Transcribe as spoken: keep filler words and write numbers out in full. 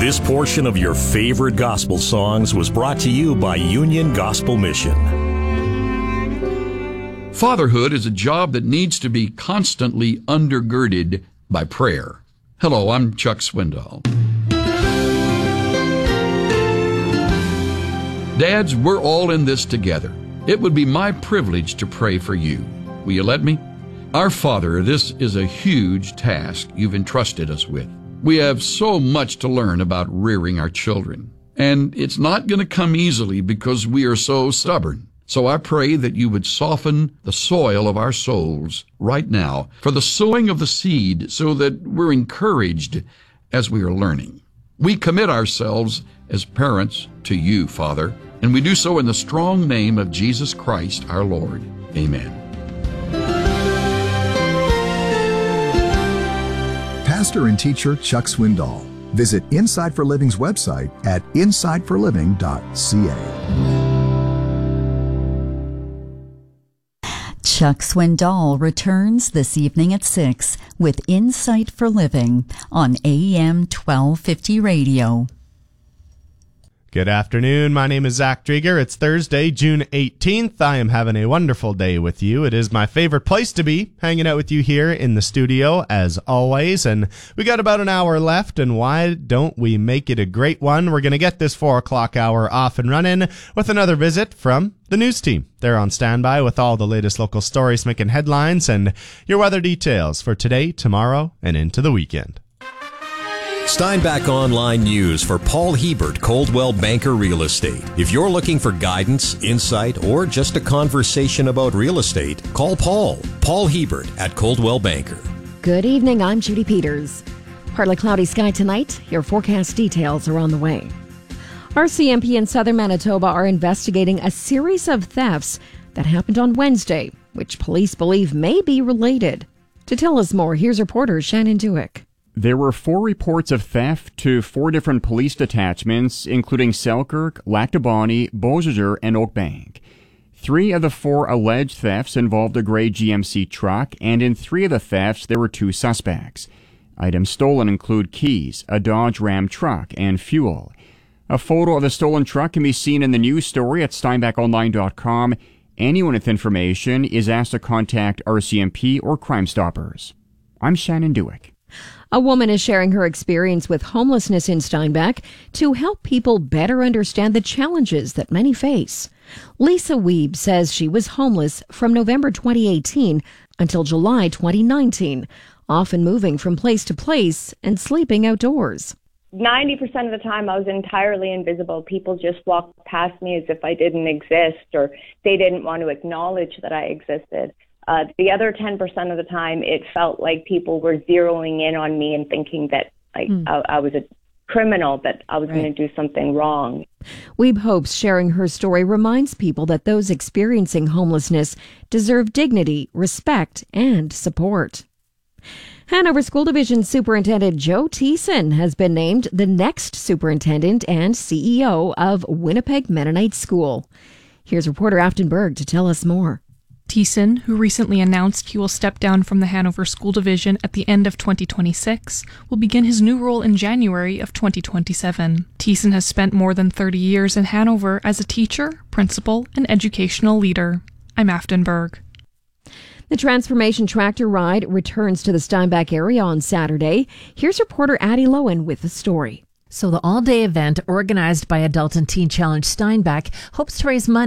This portion of your favorite gospel songs was brought to you by Union Gospel Mission. Fatherhood is a job that needs to be constantly undergirded by prayer. Hello, I'm Chuck Swindoll. Dads, we're all in this together. It would be my privilege to pray for you. Will you let me? Our Father, this is a huge task you've entrusted us with. We have so much to learn about rearing our children, and it's not going to come easily because we are so stubborn. So I pray that you would soften the soil of our souls right now for the sowing of the seed so that we're encouraged as we are learning. We commit ourselves as parents to you, Father, and we do so in the strong name of Jesus Christ, our Lord. Amen. Pastor and teacher Chuck Swindoll. Visit Inside for Living's website at inside for living dot c a. Chuck Swindoll returns this evening at six with Insight for Living on A M twelve fifty radio. Good afternoon. My name is Zach Drieger. It's Thursday, June eighteenth. I am having a wonderful day with you. It is my favorite place to be, hanging out with you here in the studio, as always. And we got about an hour left, and why don't we make it a great one? We're going to get this four o'clock hour off and running with another visit from the news team. They're on standby with all the latest local stories making headlines and your weather details for today, tomorrow, and into the weekend. Steinbach Online News for Paul Hebert, Coldwell Banker Real Estate. If you're looking for guidance, insight, or just a conversation about real estate, call Paul. Paul Hebert at Coldwell Banker. Good evening, I'm Judy Peters. Partly cloudy sky tonight. Your forecast details are on the way. R C M P in southern Manitoba are investigating a series of thefts that happened on Wednesday, which police believe may be related. To tell us more, here's reporter Shannon Dewick. There were four reports of theft to four different police detachments, including Selkirk, Lac du Bonnet, Beausejour, and Oakbank. Three of the four alleged thefts involved a gray G M C truck, and in three of the thefts, there were two suspects. Items stolen include keys, a Dodge Ram truck, and fuel. A photo of the stolen truck can be seen in the news story at steinbach online dot com. Anyone with information is asked to contact R C M P or Crime Stoppers. I'm Shannon Dewick. A woman is sharing her experience with homelessness in Steinbach to help people better understand the challenges that many face. Lisa Weeb says she was homeless from November twenty eighteen until July twenty nineteen, often moving from place to place and sleeping outdoors. ninety percent of the time I was entirely invisible. People just walked past me as if I didn't exist, or they didn't want to acknowledge that I existed. Uh, the other ten percent of the time, it felt like people were zeroing in on me and thinking that like, mm. I, I was a criminal, that I was right. going to do something wrong. Weeb hopes sharing her story reminds people that those experiencing homelessness deserve dignity, respect, and support. Hanover School Division Superintendent Joe Thiessen has been named the next superintendent and C E O of Winnipeg Mennonite School. Here's reporter Afton Berg to tell us more. Thiessen, who recently announced he will step down from the Hanover School Division at the end of twenty twenty-six, will begin his new role in January of twenty twenty-seven. Thiessen has spent more than thirty years in Hanover as a teacher, principal, and educational leader. I'm Afton Berg. The Transformation Tractor Ride returns to the Steinbach area on Saturday. Here's reporter Addie Lowen with the story. So the all-day event organized by Adult and Teen Challenge Steinbach hopes to raise money